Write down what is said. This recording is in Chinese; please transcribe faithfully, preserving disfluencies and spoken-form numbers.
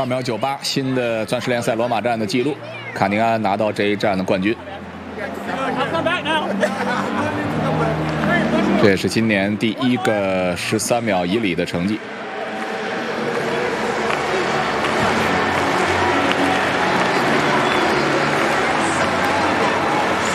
十二秒九八，新的钻石联赛罗马站的记录，卡宁安拿到这一站的冠军。这也是今年第一个十三秒以里的成绩。